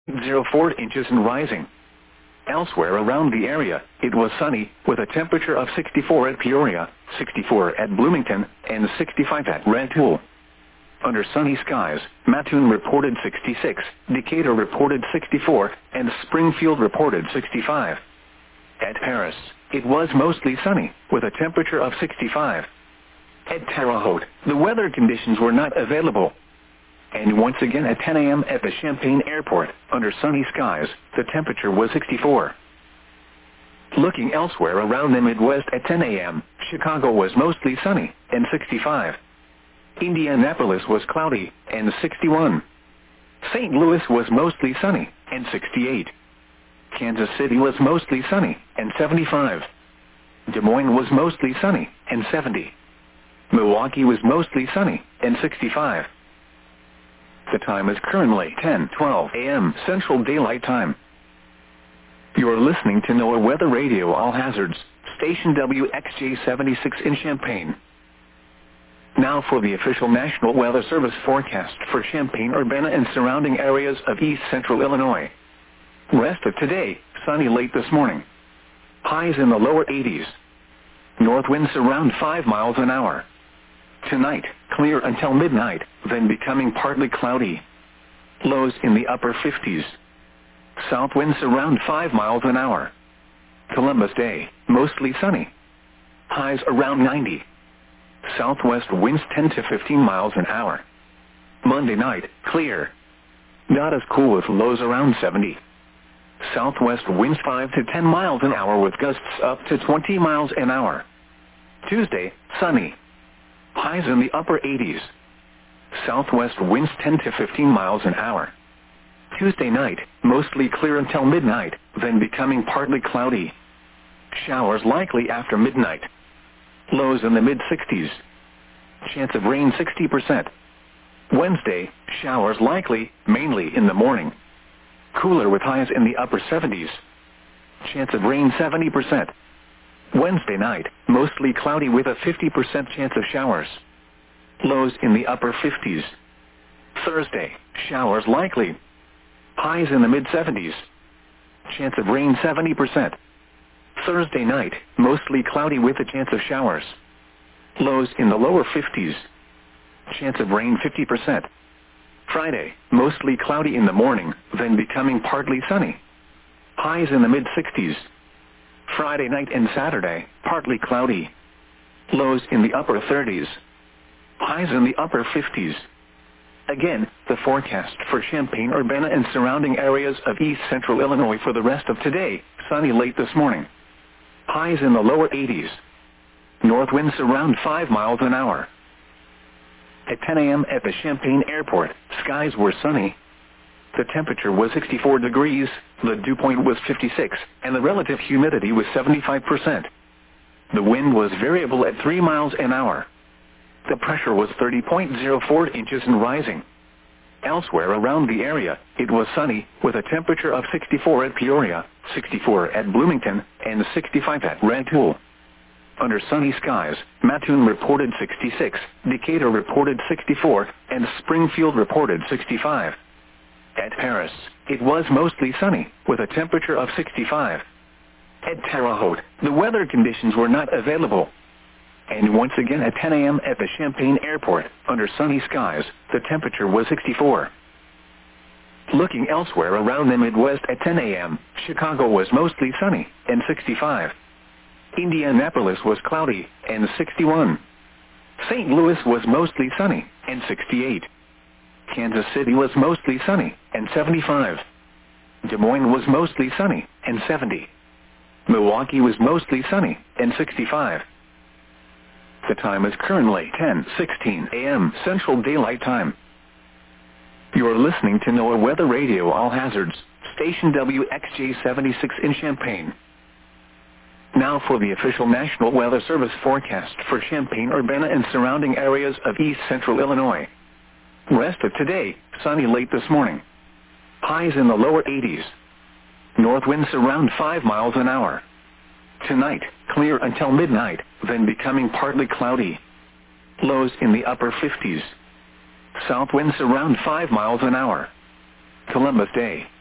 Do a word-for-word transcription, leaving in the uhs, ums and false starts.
zero four inches and rising. Elsewhere around the area, it was sunny, with a temperature of sixty-four at Peoria, sixty-four at Bloomington, and sixty-five at Rantoul. Under sunny skies, Mattoon reported sixty-six, Decatur reported sixty-four, and Springfield reported sixty-five. At Paris, it was mostly sunny, with a temperature of sixty-five. At Terre Haute, the weather conditions were not available. And once again at ten a m at the Champaign Airport, under sunny skies, the temperature was sixty-four. Looking elsewhere around the Midwest at ten a m, Chicago was mostly sunny, and sixty-five. Indianapolis was cloudy, and sixty-one. Saint Louis was mostly sunny, and sixty-eight. Kansas City was mostly sunny, and seventy-five. Des Moines was mostly sunny, and seventy. Milwaukee was mostly sunny, and sixty-five. The time is currently ten twelve a m Central Daylight Time. You are listening to NOAA Weather Radio All Hazards, station W X J seventy-six in Champaign. Now for the official National Weather Service forecast for Champaign, Urbana, and surrounding areas of east central Illinois. Rest of today, sunny late this morning. Highs in the lower eighties. North winds around five miles an hour. Tonight, clear until midnight, then becoming partly cloudy. Lows in the upper fifties. South winds around five miles an hour. Columbus Day, mostly sunny. Highs around ninety. Southwest winds ten to fifteen miles an hour. Monday night, clear. Not as cool with lows around seventy. Southwest winds five to ten miles an hour with gusts up to twenty miles an hour. Tuesday, sunny. Highs in the upper eighties. Southwest winds ten to fifteen miles an hour. Tuesday night, mostly clear until midnight, then becoming partly cloudy. Showers likely after midnight. Lows in the mid-sixties. Chance of rain sixty percent. Wednesday, showers likely, mainly in the morning. Cooler with highs in the upper seventies. Chance of rain seventy percent. Wednesday night, mostly cloudy with a fifty percent chance of showers. Lows in the upper fifties. Thursday, showers likely. Highs in the mid-seventies. Chance of rain seventy percent. Thursday night, mostly cloudy with a chance of showers. Lows in the lower fifties. Chance of rain fifty percent. Friday, mostly cloudy in the morning, then becoming partly sunny. Highs in the mid-sixties. Friday night and Saturday, partly cloudy. Lows in the upper thirties. Highs in the upper fifties. Again, the forecast for Champaign, Urbana, and surrounding areas of east central Illinois for the rest of today, sunny late this morning. Highs in the lower eighties. North winds around five miles an hour. At ten a m at the Champaign Airport, skies were sunny. The temperature was sixty-four degrees, the dew point was fifty-six, and the relative humidity was seventy-five percent. The wind was variable at three miles an hour. The pressure was thirty point zero four inches and rising. Elsewhere around the area, it was sunny, with a temperature of sixty-four at Peoria, sixty-four at Bloomington, and sixty-five at Rantoul. Under sunny skies, Mattoon reported sixty-six, Decatur reported sixty-four, and Springfield reported sixty-five. At Paris, it was mostly sunny, with a temperature of sixty-five. At Terre Haute, the weather conditions were not available. And once again at ten a m at the Champaign Airport, under sunny skies, the temperature was sixty-four. Looking elsewhere around the Midwest at ten a m, Chicago was mostly sunny, and sixty-five. Indianapolis was cloudy, and sixty-one. Saint Louis was mostly sunny, and sixty-eight. Kansas City was mostly sunny, and seventy-five. Des Moines was mostly sunny, and seventy. Milwaukee was mostly sunny, and sixty-five. The time is currently ten sixteen a m Central Daylight Time. You are listening to NOAA Weather Radio All Hazards, station W X J seventy-six in Champaign. Now for the official National Weather Service forecast for Champaign, Urbana, and surrounding areas of east central Illinois. Rest of today, sunny late this morning. Highs in the lower eighties. North winds around five miles an hour. Tonight, clear until midnight, then becoming partly cloudy. Lows in the upper fifties. South winds around five miles an hour. Columbus Day,